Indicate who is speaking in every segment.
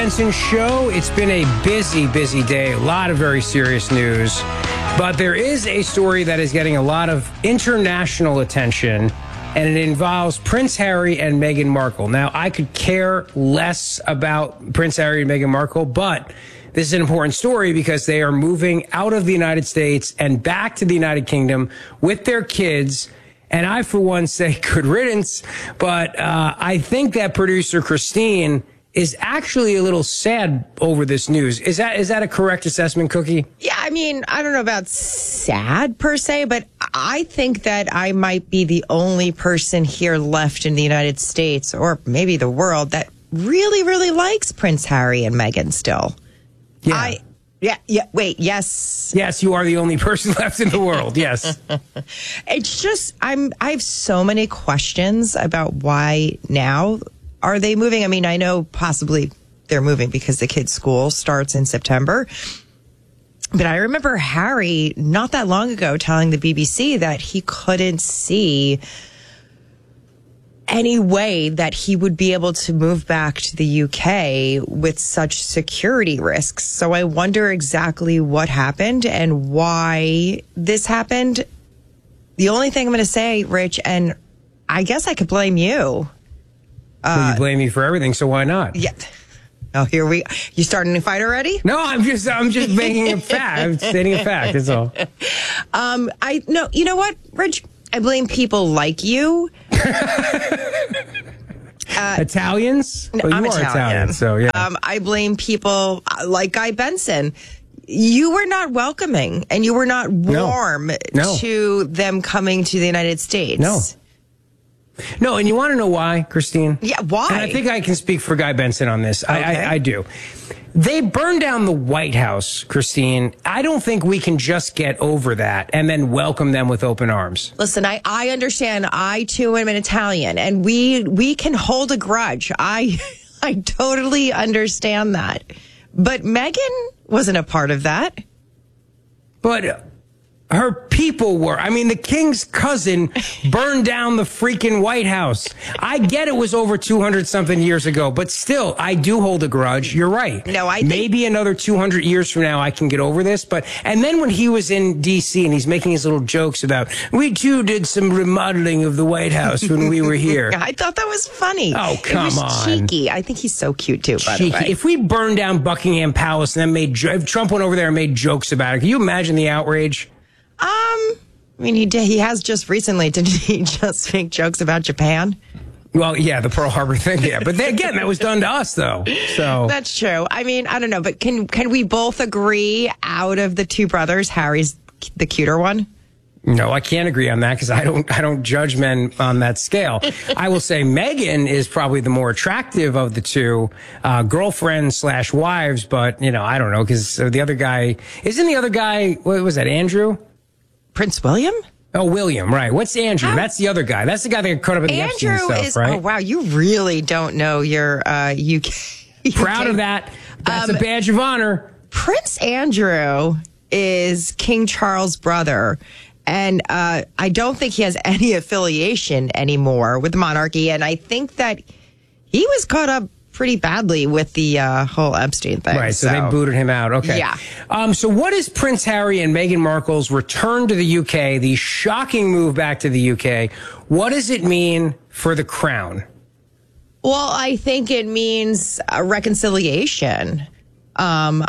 Speaker 1: Benson Show. It's been a busy day. A lot of very serious news. But there is a story that is getting a lot of international attention, and it involves Prince Harry and Meghan Markle. Now, I could care less about Prince Harry and Meghan Markle, but this is an important story because they are moving out of the United States and back to the United Kingdom with their kids. And I, for one, say good riddance. But I think that producer Christine is actually a little sad over this news. Is that a correct assessment, Cookie?
Speaker 2: Yeah, I mean, I don't know about sad per se, but I think that I might be the only person here left in the United States, or maybe the world, that really, really likes Prince Harry and Meghan still.
Speaker 1: Yeah.
Speaker 2: Wait, yes.
Speaker 1: Yes, you are the only person left in the world, yes.
Speaker 2: It's just, I have so many questions about why now are they moving? I mean, I know possibly they're moving because the kids' school starts in September. But I remember Harry not that long ago telling the BBC that he couldn't see any way that he would be able to move back to the UK with such security risks. So I wonder exactly what happened and why this happened. The only thing I'm going to say, Rich, and I guess I could blame you.
Speaker 1: Well, you blame me for everything, so why not?
Speaker 2: Yeah. Oh, you starting a fight already?
Speaker 1: No, I'm just making a fact. I'm stating a fact. That's all.
Speaker 2: You know what, Rich? I blame people like you.
Speaker 1: Italians? Well,
Speaker 2: I'm
Speaker 1: you are
Speaker 2: Italian,
Speaker 1: so yeah.
Speaker 2: I blame people like Guy Benson. You were not welcoming, and you were not warm to them coming to the United States.
Speaker 1: No, and you want to know why, Christine?
Speaker 2: Yeah, why?
Speaker 1: And I think I can speak for Guy Benson on this. Okay. I do. They burned down the White House, Christine. I don't think we can just get over that and then welcome them with open arms.
Speaker 2: Listen, I understand. I, too, am an Italian, and we can hold a grudge. I totally understand that. But Meghan wasn't a part of that.
Speaker 1: But her people were. I mean, the king's cousin burned down the freaking White House. I get it was over 200-something years ago, but still, I do hold a grudge. You're right.
Speaker 2: No, I think
Speaker 1: maybe another 200 years from now, I can get over this. And then when he was in D.C. and he's making his little jokes about, we too did some remodeling of the White House when we were here.
Speaker 2: I thought that was funny.
Speaker 1: Oh, come on.
Speaker 2: Cheeky. I think he's so cute, too, by the way.
Speaker 1: If we burned down Buckingham Palace and then if Trump went over there and made jokes about it, can you imagine the outrage?
Speaker 2: I mean, he has just recently. Didn't he just make jokes about Japan?
Speaker 1: Well, yeah, the Pearl Harbor thing, yeah. But again, that was done to us, though. So
Speaker 2: that's true. I mean, I don't know, but can we both agree out of the two brothers, Harry's the cuter one?
Speaker 1: No, I can't agree on that because I don't judge men on that scale. I will say Meghan is probably the more attractive of the two, girlfriends/wives, but, I don't know, because the other guy, what was that, Andrew?
Speaker 2: Prince William?
Speaker 1: Oh, William, right. What's Andrew? That's the other guy. That's the guy that got caught up in the Epstein stuff, right?
Speaker 2: Oh, wow. You really don't know your UK.
Speaker 1: Proud of that. That's a badge of honor.
Speaker 2: Prince Andrew is King Charles' brother. And I don't think he has any affiliation anymore with the monarchy. And I think that he was caught up pretty badly with the whole Epstein thing.
Speaker 1: Right, so they booted him out. Okay.
Speaker 2: Yeah.
Speaker 1: So what is Prince Harry and Meghan Markle's return to the UK, the shocking move back to the UK, what does it mean for the crown?
Speaker 2: Well, I think it means a reconciliation. Don't...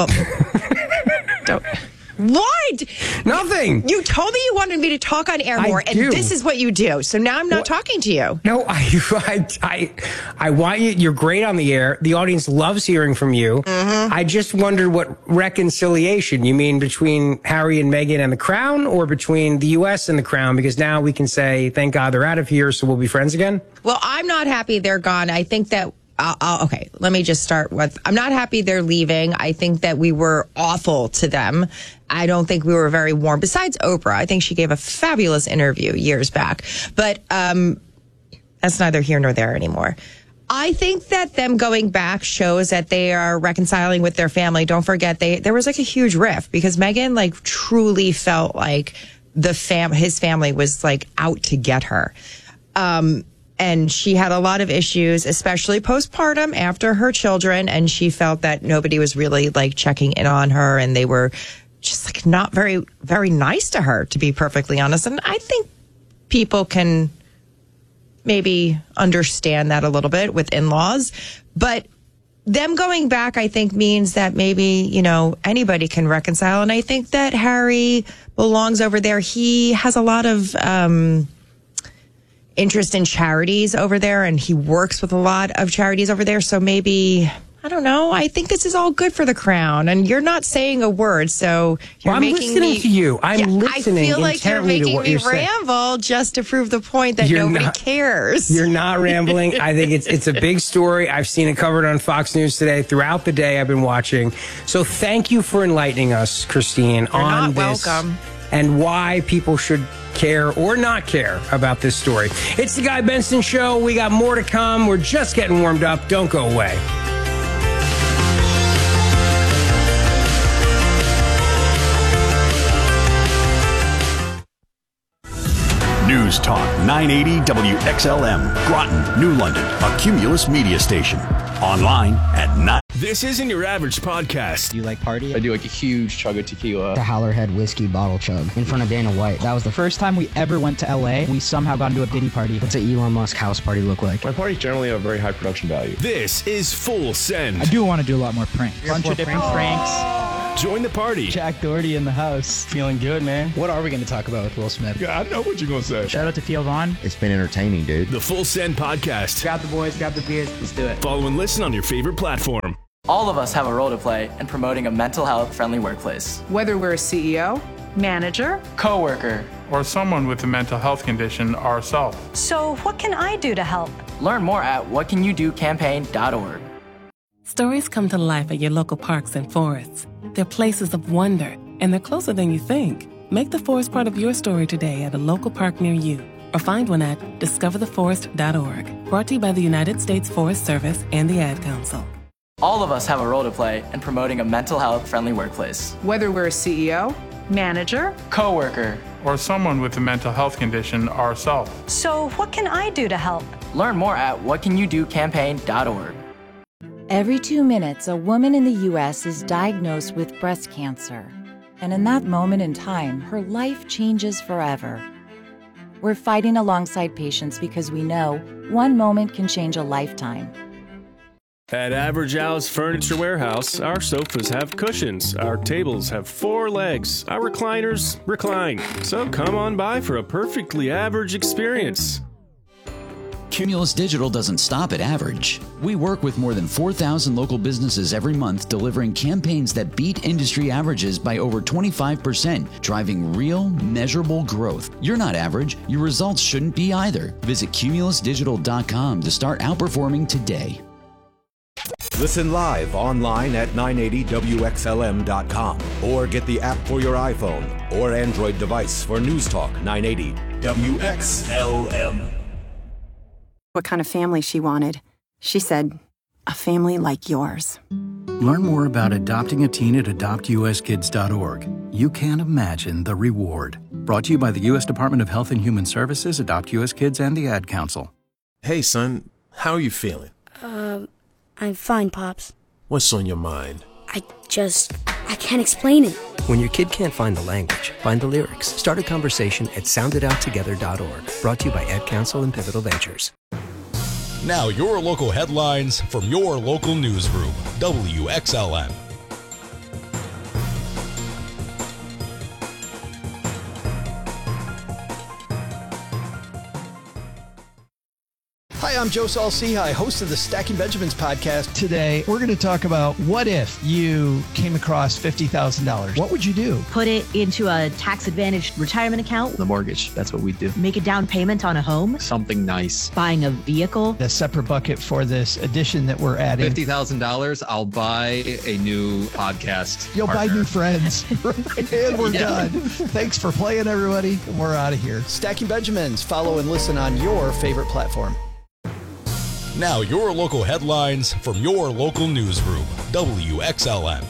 Speaker 2: What?
Speaker 1: Nothing.
Speaker 2: You told me you wanted me to talk on air more, and this is what you do. So now I'm not talking to you.
Speaker 1: No, I want you. You're great on the air. The audience loves hearing from you. Mm-hmm. I just wondered what reconciliation you mean between Harry and Meghan and the Crown, or between the U.S. and the Crown? Because now we can say, thank God they're out of here, so we'll be friends again.
Speaker 2: Well, I'm not happy they're gone. I think that. Okay, let me just start with, I'm not happy they're leaving. I think that we were awful to them. I don't think we were very warm. Besides Oprah, I think she gave a fabulous interview years back. But that's neither here nor there anymore. I think that them going back shows that they are reconciling with their family. Don't forget, there was like a huge rift because Meghan truly felt like his family was out to get her. And she had a lot of issues, especially postpartum after her children. And she felt that nobody was really like checking in on her, and they were just like not very, very nice to her, to be perfectly honest. And I think people can maybe understand that a little bit with in-laws, but them going back, I think, means that maybe, you know, anybody can reconcile. And I think that Harry belongs over there. He has a lot of interest in charities over there, and he works with a lot of charities over there. So maybe, I don't know. I think this is all good for the Crown. And you're not saying a word, so you're
Speaker 1: I'm
Speaker 2: making
Speaker 1: listening
Speaker 2: me,
Speaker 1: to you. I'm listening
Speaker 2: I feel like you're
Speaker 1: intently to
Speaker 2: making
Speaker 1: what
Speaker 2: me
Speaker 1: you're saying.
Speaker 2: ramble just to prove the point that nobody cares.
Speaker 1: You're not rambling. I think it's a big story. I've seen it covered on Fox News today. Throughout the day, I've been watching. So thank you for enlightening us, Christine, on this.
Speaker 2: Welcome.
Speaker 1: And why people should care or not care about this story. It's the Guy Benson Show. We got more to come. We're just getting warmed up. Don't go away.
Speaker 3: News Talk 980 WXLM, Groton, New London, a Cumulus media station. Online at 9.
Speaker 4: This isn't your average podcast.
Speaker 5: Do you like party?
Speaker 6: I do like a huge chug of tequila.
Speaker 5: The Howlerhead whiskey bottle chug in front of Dana White. That was the
Speaker 7: First time we ever went to LA, we somehow got into a Diddy party.
Speaker 5: What's an Elon Musk house party look like?
Speaker 6: My parties generally have very high production value.
Speaker 4: This is Full Send.
Speaker 7: I do want to do a lot more pranks. Bunch of different pranks.
Speaker 4: Join the party.
Speaker 7: Jack Doherty in the house.
Speaker 6: Feeling good, man.
Speaker 5: What are we going to talk about with Will Smith?
Speaker 6: Yeah, I know what you're going to say.
Speaker 7: Shout out to Theo Vaughn.
Speaker 5: It's been entertaining, dude.
Speaker 4: The Full Send podcast.
Speaker 7: Grab the boys, grab the beers, let's do it.
Speaker 4: Follow and listen on your favorite platform.
Speaker 8: All of us have a role to play in promoting a mental health friendly workplace.
Speaker 9: Whether we're a CEO, manager,
Speaker 8: Coworker,
Speaker 10: or someone with a mental health condition ourselves.
Speaker 11: So what can I do to help?
Speaker 8: Learn more at whatcanyoudocampaign.org.
Speaker 12: Stories come to life at your local parks and forests. They're places of wonder, and they're closer than you think. Make the forest part of your story today at a local park near you, or find one at discovertheforest.org. Brought to you by the United States Forest Service and the Ad Council.
Speaker 8: All of us have a role to play in promoting a mental health friendly workplace.
Speaker 9: whether we're a CEO,
Speaker 11: Manager?
Speaker 8: Coworker,
Speaker 10: Or someone with a mental health condition ourselves.
Speaker 11: So what can I do to help?
Speaker 8: learn more at whatcanyoudocampaign.org.
Speaker 13: Every 2 minutes, a woman in the U.S. is diagnosed with breast cancer. And in that moment in time, her life changes forever. We're fighting alongside patients because we know one moment can change a lifetime.
Speaker 14: At Average Al's Furniture Warehouse, our sofas have cushions, our tables have 4 legs, our recliners recline. So come on by for a perfectly average experience.
Speaker 15: Cumulus Digital doesn't stop at average. We work with more than 4,000 local businesses every month, delivering campaigns that beat industry averages by over 25%, driving real, measurable growth. You're not average. Your results shouldn't be either. Visit cumulusdigital.com to start outperforming today.
Speaker 16: Listen live online at 980WXLM.com or get the app for your iPhone or Android device for News Talk 980 WXLM.
Speaker 17: What kind of family she wanted. She said, a family like yours.
Speaker 18: Learn more about adopting a teen at adoptuskids.org. You can't imagine the reward. Brought to you by the U.S. Department of Health and Human Services, Adopt U.S. Kids, and the Ad Council.
Speaker 19: Hey, son, how are you feeling?
Speaker 20: I'm fine, Pops.
Speaker 19: What's on your mind?
Speaker 20: I can't explain it.
Speaker 21: When your kid can't find the language, find the lyrics. Start a conversation at soundedouttogether.org. Brought to you by Ad Council and Pivotal Ventures.
Speaker 22: Now your local headlines from your local newsroom, WXLM.
Speaker 23: Hi, I'm Joe Saul-Sehy, host of the Stacking Benjamins podcast.
Speaker 24: Today, we're going to talk about what if you came across $50,000. What would you do?
Speaker 25: Put it into a tax-advantaged retirement account.
Speaker 6: The mortgage, that's what we do.
Speaker 25: Make a down payment on a home.
Speaker 6: Something nice.
Speaker 25: Buying a vehicle.
Speaker 24: A separate bucket for this addition that we're adding.
Speaker 6: $50,000, I'll buy a new podcast
Speaker 24: You'll
Speaker 6: partner.
Speaker 24: buy new friends. And we're done. Thanks for playing, everybody. We're out of here.
Speaker 23: Stacking Benjamins. Follow and listen on your favorite platform.
Speaker 22: Now your local headlines from your local newsroom, WXLM.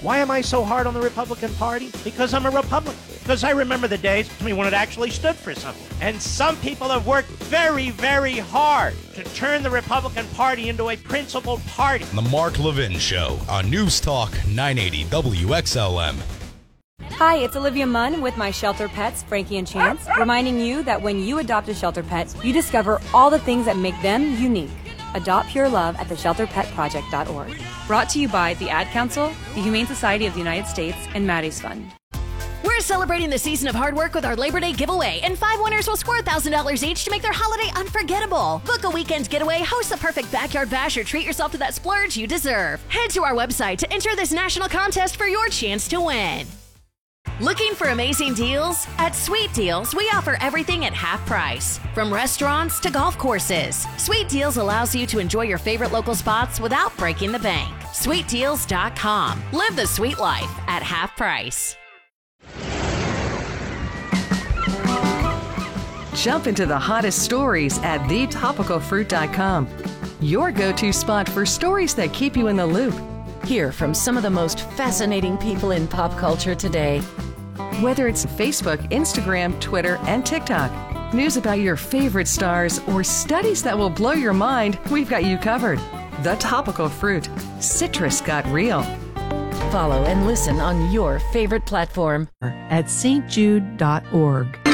Speaker 1: Why am I so hard on the Republican Party? Because I'm a Republican. Because I remember the days when it actually stood for something. And some people have worked very, very hard to turn the Republican Party into a principled party.
Speaker 22: The Mark Levin Show on News Talk 980 WXLM.
Speaker 2: Hi, it's Olivia Munn with my shelter pets, Frankie and Chance, reminding you that when you adopt a shelter pet, you discover all the things that make them unique. Adopt Pure Love at theshelterpetproject.org. Brought to you by the Ad Council, the Humane Society of the United States, and Maddie's Fund.
Speaker 3: We're celebrating the season of hard work with our Labor Day giveaway, and 5 winners will score $1,000 each to make their holiday unforgettable. Book a weekend getaway, host the perfect backyard bash, or treat yourself to that splurge you deserve. Head to our website to enter this national contest for your chance to win. Looking for amazing deals? At Sweet Deals, we offer everything at half price. From restaurants to golf courses, Sweet Deals allows you to enjoy your favorite local spots without breaking the bank. SweetDeals.com. Live the sweet life at half price.
Speaker 5: Jump into the hottest stories at thetopicalfruit.com. Your go-to spot for stories that keep you in the loop. Hear from some of the most fascinating people in pop culture today. Whether it's Facebook, Instagram, Twitter, and TikTok, news about your favorite stars, or studies that will blow your mind, we've got you covered. The Topical Fruit. Citrus got real. Follow and listen on your favorite platform
Speaker 7: at stjude.org.